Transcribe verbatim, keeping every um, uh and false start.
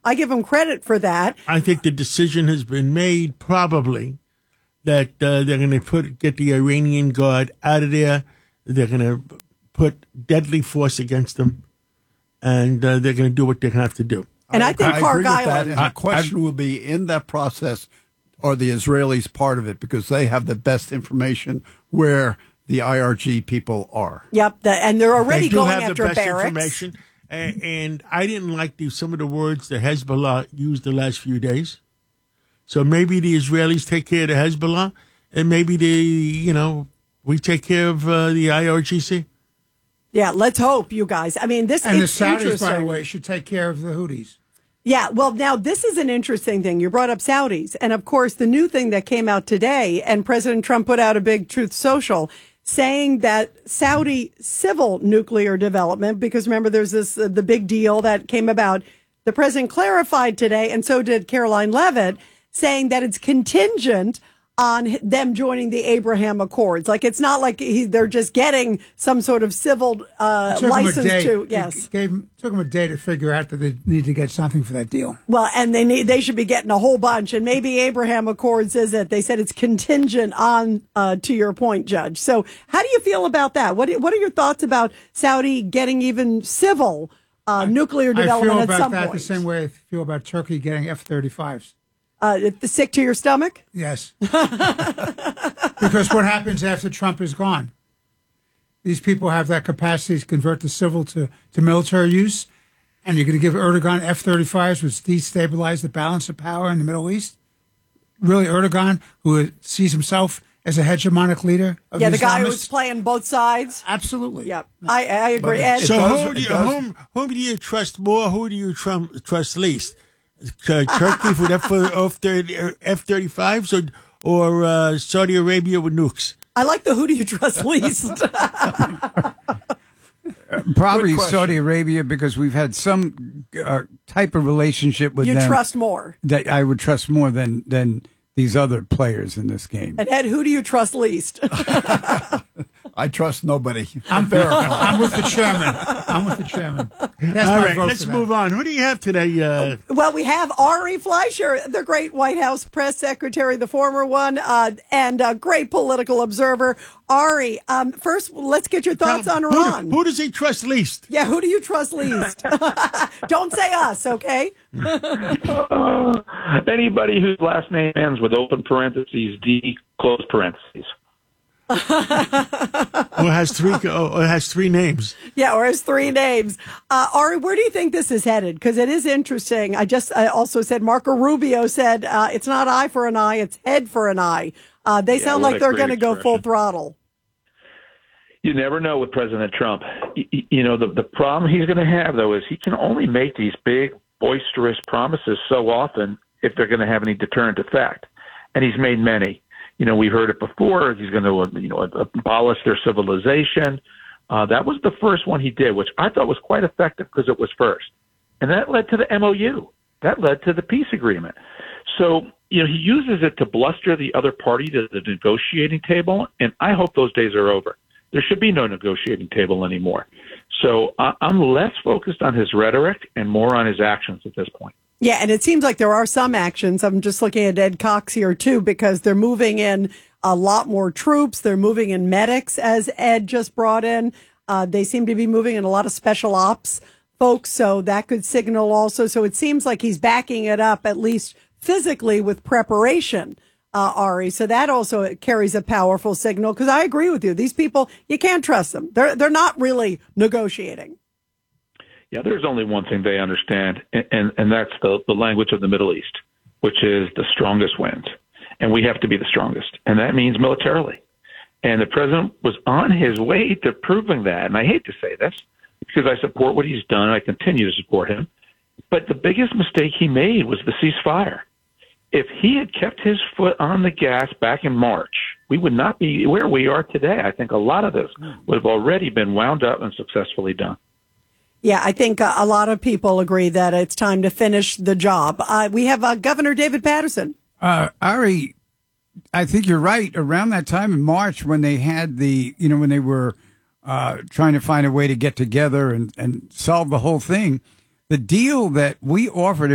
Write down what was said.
I give him credit for that. I think the decision has been made, probably, that uh, they're going to put get the Iranian Guard out of there. They're going to put deadly force against them, and uh, they're going to do what they have to do. And I, I think I Park agree with that, Island. and the question will be, in that process, are the Israelis part of it? Because they have the best information where the I R G people are. Yep, the, and they're already they do going have after the best barracks. information, and, and I didn't like the, some of the words that Hezbollah used the last few days. So maybe the Israelis take care of the Hezbollah, and maybe the you know we take care of uh, the I R G C. Yeah, let's hope, you guys. I mean, this and the it's Saudis, by the way, should take care of the Houthis. Yeah, well, now this is an interesting thing. You brought up Saudis. And of course, the new thing that came out today, and President Trump put out a big Truth Social saying that Saudi civil nuclear development, because remember, there's this, uh, the big deal that came about. The president clarified today, and so did Caroline Leavitt, saying that it's contingent on them joining the Abraham Accords. Like, it's not like he, they're just getting some sort of civil uh, license to, yes. It gave, took them a day to figure out that they need to get something for that deal. Well, and they need, they should be getting a whole bunch. And maybe Abraham Accords is it. They said it's contingent on, uh, to your point, Judge. So how do you feel about that? What What are your thoughts about Saudi getting even civil uh, nuclear development at some point? I feel about that the same way I feel about Turkey getting F thirty-fives. Uh, sick to your stomach? Yes. Because what happens after Trump is gone? These people have that capacity to convert the civil to, to military use, and you're going to give Erdogan F thirty-fives, which destabilize the balance of power in the Middle East? Really, Erdogan, who sees himself as a hegemonic leader of Yeah, the the guy Islamists? who's playing both sides? Absolutely. Yep. I, I agree. Ed? So does- who do, you, it does- whom, whom do you trust more? Who do you trump, trust least? Uh, Turkey with F thirty-fives or, or uh, Saudi Arabia with nukes? I like the who do you trust least? Probably Saudi Arabia, because we've had some uh, type of relationship with You them trust more. that I would trust more than, than these other players in this game. And Ed, who do you trust least? I trust nobody. I'm, I'm with the chairman. I'm with the chairman. That's All my right, vote let's for move that. on. Who do you have today? Uh, Well, we have Ari Fleischer, the great White House press secretary, the former one, uh, and a great political observer. Ari, um, first, let's get your thoughts on who, Iran. who does he trust least? Yeah, who do you trust least? Don't say us, okay? Uh, anybody whose last name ends with open parentheses, D, close parentheses. Or has three? Or has three names? Yeah, or has three names. Uh, Ari, where do you think this is headed? Because it is interesting. I just I also said Marco Rubio said uh, it's not eye for an eye, it's head for an eye. Uh, they Yeah, sound what like a they're great going to go full expression. throttle. You never know with President Trump. You, you know, the, the problem he's going to have, though, is he can only make these big, boisterous promises so often if they're going to have any deterrent effect. And he's made many. You know, we've heard it before. He's going to, you know, abolish their civilization. Uh, that was the first one he did, which I thought was quite effective because it was first. And that led to the M O U. That led to the peace agreement. So, you know, he uses it to bluster the other party to the negotiating table, and I hope those days are over. There should be no negotiating table anymore. So uh, I'm less focused on his rhetoric and more on his actions at this point. Yeah, and it seems like there are some actions. I'm just looking at Ed Cox here, too, because they're moving in a lot more troops. They're moving in medics, as Ed just brought in. Uh, they seem to be moving in a lot of special ops folks, so that could signal also. So it seems like he's backing it up, at least physically, with preparation, uh, Ari. So that also carries a powerful signal, because I agree with you. These people, you can't trust them. They're, they're not really negotiating. Yeah, there's only one thing they understand, and, and, and that's the, the language of the Middle East, which is the strongest wins. And we have to be the strongest. And that means militarily. And the president was on his way to proving that. And I hate to say this because I support what he's done. I continue to support him. But the biggest mistake he made was the ceasefire. If he had kept his foot on the gas back in March, we would not be where we are today. I think a lot of this would have already been wound up and successfully done. Yeah, I think uh, a lot of people agree that it's time to finish the job. Uh, we have uh, Governor David Patterson. Uh, Ari, I think you're right. Around that time in March, when they had the, you know, when they were uh, trying to find a way to get together and, and solve the whole thing, the deal that we offered